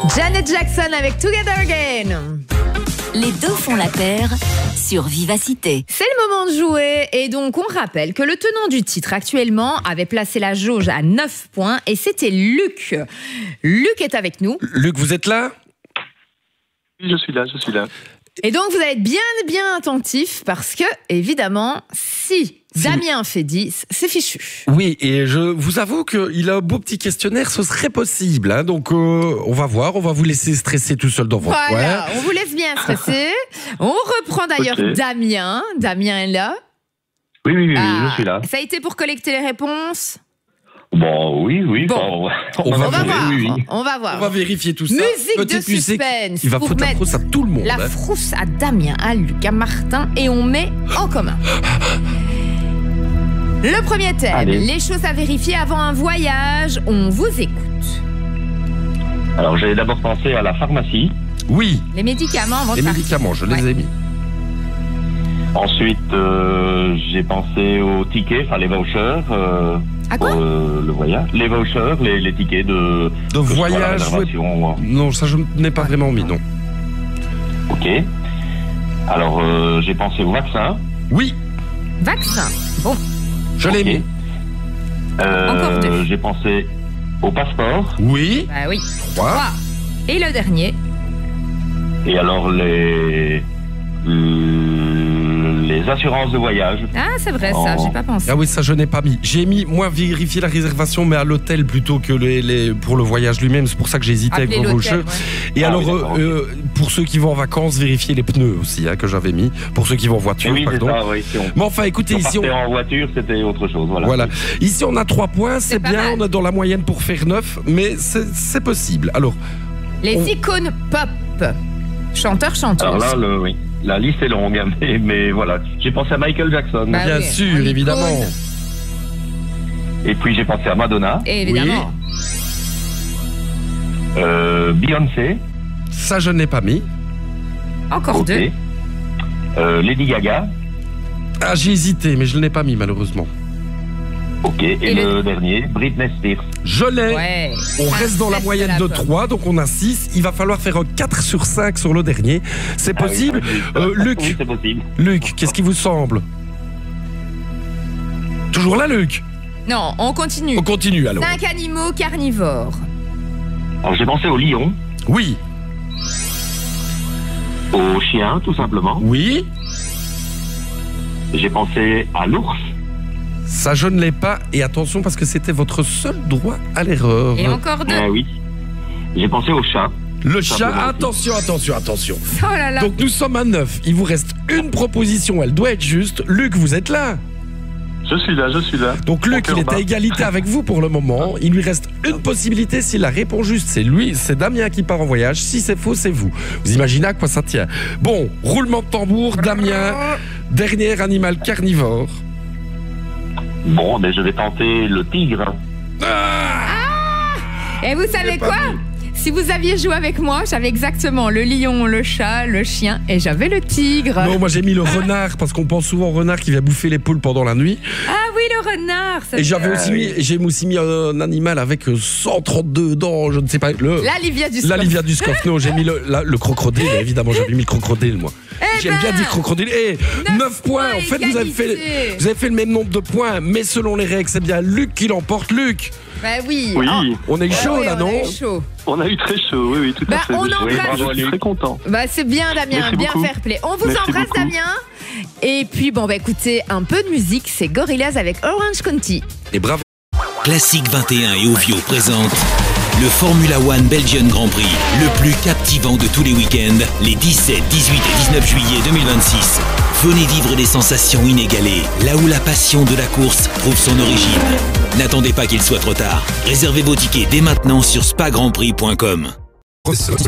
Janet Jackson avec Together Again. Les deux font la paire sur Vivacité. C'est le moment de jouer et donc on rappelle que le tenant du titre actuellement avait placé la jauge à 9 points et c'était Luc. Luc est avec nous. Luc, vous êtes là ? Oui, je suis là. Et donc vous allez être bien attentif parce que, évidemment, si Damien fait 10, c'est fichu. Oui, et je vous avoue qu'il a un beau petit questionnaire, ce serait possible. Hein, donc on va voir, on va vous laisser stresser tout seul dans votre coin. Voilà, on vous laisse bien stresser. On reprend d'ailleurs Okay. Damien. Damien est là. Oui, je suis là. Ça a été pour collecter les réponses ? Bon, oui. Bon. On va voir. Oui. On va voir. On va vérifier tout ça. Musique de Petite musique, suspense. il va pour foutre la mettre frousse à tout le monde. la hein. frousse à Damien, à Luc, à Martin et on met en commun. Le premier thème, Allez. les choses à vérifier avant un voyage. On vous écoute. Alors, j'ai d'abord pensé à la pharmacie. Oui, Les médicaments avant les de partir. médicaments, je les ai mis. Ensuite, j'ai pensé aux tickets, enfin les vouchers. À quoi ? Pour le voyage. Les vouchers, les tickets de voyage, soit la réservation, Non, ça je n'ai pas vraiment mis, non. Ok. Alors, j'ai pensé au vaccin. Oui, Vaccin. Bon, je l'ai Ok. mis. Encore deux. J'ai pensé au passeport. Oui, bah oui. 3. 3. Et le dernier. Et alors, les assurances de voyage. Ah, c'est vrai, ça, Oh. j'ai pas pensé. Ah oui, ça je n'ai pas mis. J'ai mis, moi, vérifier la réservation, mais à l'hôtel plutôt que pour le voyage lui-même. C'est pour ça que j'ai hésité Appelez avec vos l'hôtel, vouchers. ouais. Et Ah alors, oui, d'accord, pour ceux qui vont en vacances, vérifier les pneus aussi, hein, que j'avais mis. Pour ceux qui vont en voiture, Et oui, c'est pardon. ça, oui. Si on, Mais enfin, écoutez, si on ici partait en voiture, c'était autre chose. Voilà. Ici, on a 3 points, c'est pas bien, mal. on est dans la moyenne pour faire 9, mais c'est possible. Alors, Les On- icônes pop. Chanteur, chanteuse. Alors là, oui. La liste est longue, hein, mais voilà. J'ai pensé à Michael Jackson. Bah bien oui, sûr, en icône. évidemment. Et puis j'ai pensé à Madonna, Évidemment. Beyoncé, Ça, je n'ai pas mis. Encore ok. 2. Lady Gaga, Ah, j'ai hésité, mais je ne l'ai pas mis, malheureusement. ok. Et le dernier, Britney Spears. Je l'ai. Ouais. On reste dans la Princesse moyenne de de la pop. 3, donc on a 6. Il va falloir faire un 4 sur 5 sur le dernier. C'est Ah oui, possible. oui, Luc, Oui, c'est possible. Luc, qu'est-ce qui vous semble? Toujours là, Luc? Non, on continue. On continue alors. 5 animaux carnivores. Alors j'ai pensé au lion, Oui, au chien, tout simplement. oui. J'ai pensé à l'ours. Ça, je ne l'ai pas. Et attention, parce que c'était votre seul droit à l'erreur. Et encore 2. Ah oui. J'ai pensé au chat. Le Simplement chat, aussi. attention. Oh là là. Donc nous sommes à 9. Il vous reste une proposition, elle doit être juste. Luc, vous êtes là? Je suis là. Donc Luc, il est à égalité avec vous pour le moment. Il lui reste une possibilité. S'il la répond juste, c'est Damien qui part en voyage. Si c'est faux, c'est vous. Vous imaginez à quoi ça tient. Bon, roulement de tambour, Damien. Dernier animal carnivore. Bon, mais je vais tenter le tigre. Et vous savez pas quoi? mis. Si vous aviez joué avec moi, j'avais exactement le lion, le chat, le chien et j'avais le tigre. Non, moi j'ai mis le renard parce qu'on pense souvent au renard qui vient bouffer les poules pendant la nuit. Ah oui, le renard. ça Et fait- j'ai aussi mis un animal avec 132 dents, je ne sais pas. L'Alivia du Scoff. L'Alivia du Scoff. Non, j'ai mis le crocodile, évidemment, j'avais mis le crocodile, moi. J'aime bien dire crocodile. 9 points. En fait, vous avez fait le même nombre de points, mais selon les règles, c'est bien Luc qui l'emporte. Luc, Bah oui. Oui, Ah, on a eu chaud oui, là, on a non? eu chaud. on a eu très chaud, oui, tout Bah, on embrasse- je suis très content. Bah c'est bien Damien, Merci bien beaucoup. fair play. On vous Merci embrasse beaucoup. Damien. Et puis bon bah écoutez, un peu de musique, c'est Gorillaz avec Orange County. Et bravo. Classique 21 et Ovio présente le Formula One Belgian Grand Prix, le plus captivant de tous les week-ends, les 17, 18 et 19 juillet 2026. Venez vivre des sensations inégalées, là où la passion de la course trouve son origine. N'attendez pas qu'il soit trop tard. Réservez vos tickets dès maintenant sur spagrandprix.com.